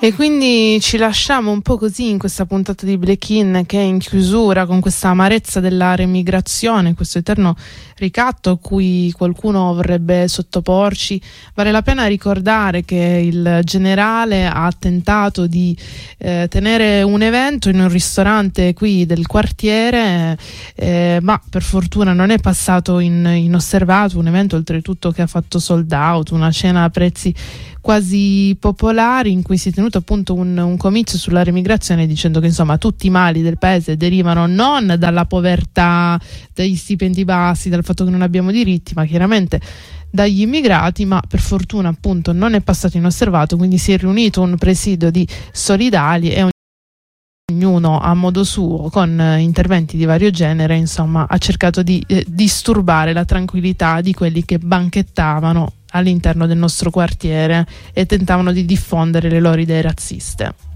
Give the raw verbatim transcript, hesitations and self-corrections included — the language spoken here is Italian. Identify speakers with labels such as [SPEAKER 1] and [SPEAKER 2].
[SPEAKER 1] E quindi ci lasciamo un po' così in questa puntata di Black In, che è in chiusura con questa amarezza della remigrazione, questo eterno ricatto a cui qualcuno vorrebbe sottoporci. Vale la pena ricordare che il generale ha tentato di eh, tenere un evento in un ristorante qui del quartiere, eh, ma per fortuna non è passato in, inosservato, un evento oltretutto che ha fatto sold out, una cena a prezzi quasi popolari in cui si è tenuto appunto un, un comizio sulla remigrazione, dicendo che insomma tutti i mali del paese derivano non dalla povertà, dagli stipendi bassi, dal fatto che non abbiamo diritti, ma chiaramente dagli immigrati. Ma per fortuna appunto non è passato inosservato, quindi si è riunito un presidio di solidali e ognuno a modo suo, con interventi di vario genere, insomma ha cercato di eh, disturbare la tranquillità di quelli che banchettavano all'interno del nostro quartiere e tentavano di diffondere le loro idee razziste.